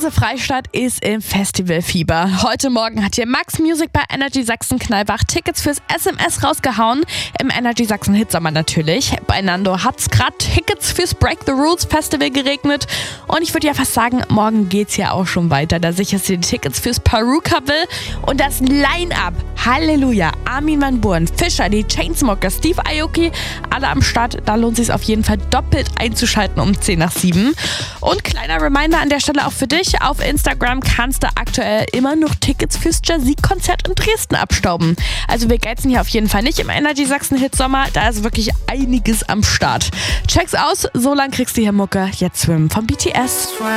ganze Freistaat ist im Festivalfieber. Heute Morgen hat hier Max Music bei Energy Sachsen Knallbach Tickets fürs SMS rausgehauen. Im Energy Sachsen Hitsommer natürlich. Bei Nando hat's gerade Tickets fürs Break the Rules Festival geregnet. Und ich würde ja fast sagen, morgen geht's ja auch schon weiter. Da sicherst du die Tickets fürs Perukaville und das Line-Up. Halleluja. Armin van Buuren, Fischer, die Chainsmokers, Steve Aoki, alle am Start. Da lohnt es sich auf jeden Fall doppelt einzuschalten um 6:50. Und kleiner Reminder an der Stelle auch für dich. Auf Instagram kannst du aktuell immer noch Tickets fürs Jazzy-Konzert in Dresden abstauben. Also wir geizen hier auf jeden Fall nicht im Energy Sachsen Hitsommer. Da ist wirklich einiges am Start. Check's aus. So lang kriegst du hier Mucke. Jetzt Swim von BTS.